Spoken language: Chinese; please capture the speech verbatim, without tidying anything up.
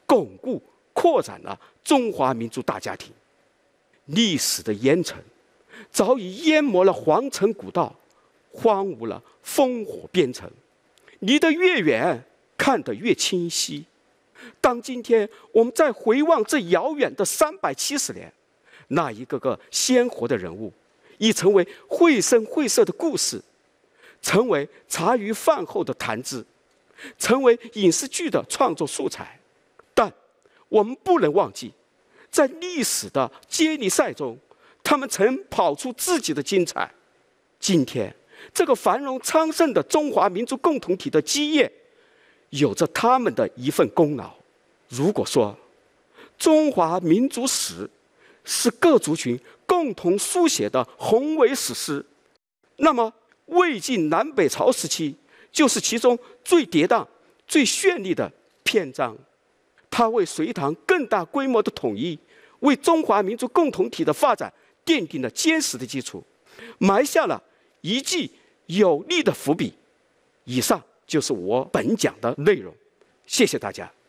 巩固、扩展了中华民族大家庭。历史的烟尘早已淹没了皇城古道，荒芜了烽火边城。离得越远，看得越清晰。当今天我们再回望这遥远的三百七十年，那一个个鲜活的人物，已成为绘声绘色的故事，成为茶余饭后的谈资，成为影视剧的创作素材。但我们不能忘记，在历史的接力赛中，他们曾跑出自己的精彩。今天这个繁荣昌盛的中华民族共同体的基业，有着他们的一份功劳。如果说中华民族史是各族群共同书写的宏伟史诗，那么魏晋南北朝时期就是其中最跌宕、最绚丽的篇章。它为隋唐更大规模的统一，为中华民族共同体的发展奠定了坚实的基础，埋下了一记有力的伏笔。以上就是我本讲的内容，谢谢大家。